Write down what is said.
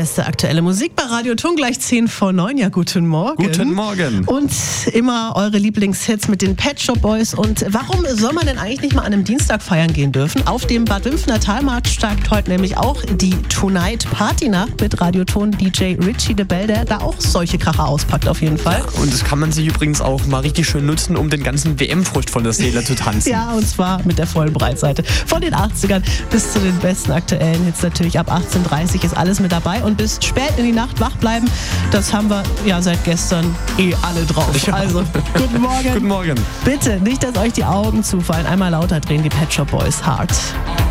beste aktuelle Musik bei Radio Thun, gleich 10:09. Ja, guten Morgen. Guten Morgen. Und immer eure Lieblingshits mit den Pet Shop Boys. Und warum soll man denn eigentlich nicht mal an einem Dienstag feiern gehen dürfen? Auf dem Bad Wimpfener Talmarkt startet heute nämlich auch die Tonight Party-Nacht mit Radio Thun DJ Richie de Bell, der da auch solche Kracher auspackt auf jeden Fall. Ja, und das kann man sich übrigens auch mal richtig schön nutzen, um den ganzen WM-Frust von der Seele zu tanzen. Ja, und zwar mit der vollen Breitseite. Von den 80ern bis zu den besten aktuellen Hits natürlich. Ab 18:30 ist alles mit dabei und bis spät in die Nacht wach bleiben, das haben wir ja seit gestern alle drauf. Ja. Also, guten Morgen. Guten Morgen. Bitte, nicht, dass euch die Augen zufallen. Einmal lauter drehen die Pet Shop Boys hart.